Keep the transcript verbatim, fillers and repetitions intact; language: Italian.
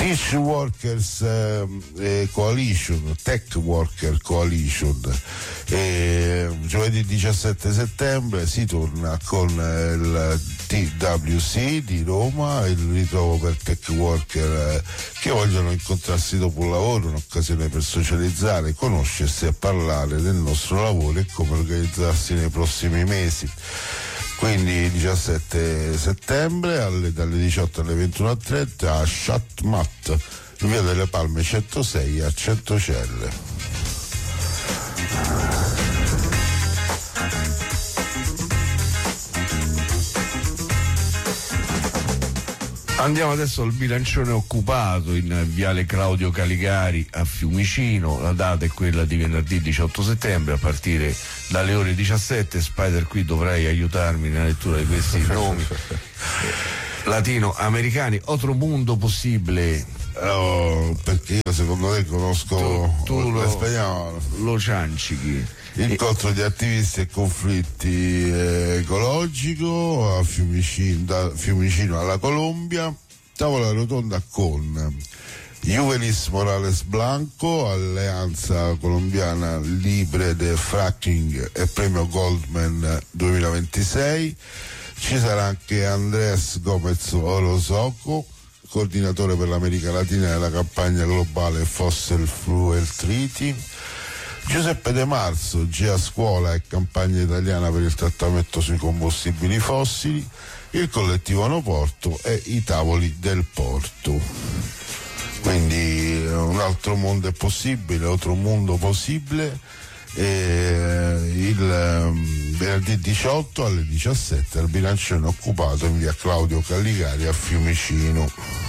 Fish Workers eh, Coalition, Tech Worker Coalition. E giovedì diciassette settembre si torna con il T W C di Roma, il ritrovo per tech worker eh, che vogliono incontrarsi dopo il lavoro, un'occasione per socializzare, conoscersi e parlare del nostro lavoro e come organizzarsi nei prossimi mesi. Quindi diciassette settembre alle, dalle diciotto alle ventuno e trenta a Chatmat, in via delle Palme centosei a Centocelle. Andiamo adesso al bilancione occupato in viale Claudio Caligari a Fiumicino. La data è quella di venerdì diciotto settembre a partire dalle ore diciassette. Spider, qui dovrai aiutarmi nella lettura di questi nomi latino-americani. Otro mondo possibile. Oh, perché io secondo te conosco tu, tu lo lo spagnolo. Lo ciancichi. Incontro di attivisti e conflitti eh, ecologico a Fiumicino, da Fiumicino alla Colombia. Tavola rotonda con Juvenis Morales Blanco, Alleanza Colombiana Libre de Fracking e Premio Goldman duemilaventisei. Ci sarà anche Andrés Gómez Orozco, coordinatore per l'America Latina della campagna globale Fossil Fuel Treaty. Giuseppe De Marzo, G A Scuola e campagna italiana per il trattamento sui combustibili fossili, il collettivo Anoporto e i tavoli del porto. Quindi un altro mondo è possibile, altro mondo possibile, e il um, venerdì diciotto alle diciassette al bilancione occupato in via Claudio Caligari a Fiumicino.